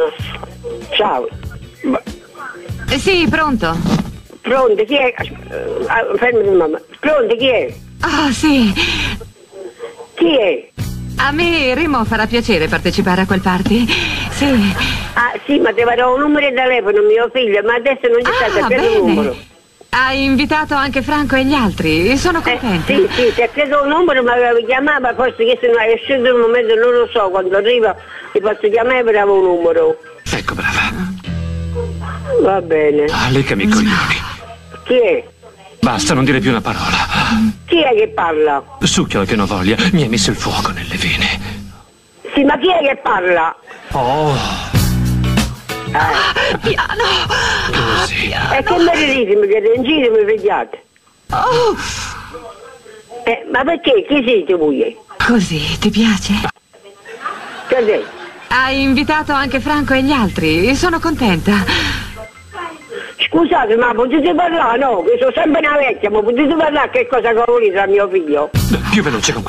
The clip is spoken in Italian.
Ciao. Sì, pronto? Pronto, chi è? Fermi, mamma. Pronto, chi è? Ah, sì. Chi è? A me, Remo, farà piacere partecipare a quel party. Sì. Ah, sì, ma ti farò un numero di telefono, mio figlio, ma adesso non c'è stato bene. il numero. Hai invitato anche Franco e gli altri? Sono contenta. Sì, ti ha chiesto un numero, ma chiamava, forse che se non è uscito in un momento, non lo so, quando arriva ti posso chiamare per avere un numero. Ecco, brava. Va bene. Lecami i coglioni. Chi è? Basta, non dire più una parola. Chi è che parla? Succhio che non voglia, mi hai messo il fuoco nelle vene. Sì, ma chi è che parla? Oh. Piano. Così. E che meritissimi che in giro mi vegliate? Oh. Ma perché? Chi siete voi? Così, ti piace? Cos'è? Hai invitato anche Franco e gli altri? Sono contenta. Scusate, ma potete parlare? No, che sono sempre una vecchia, ma potete parlare che cosa volete a mio figlio? Più veloce con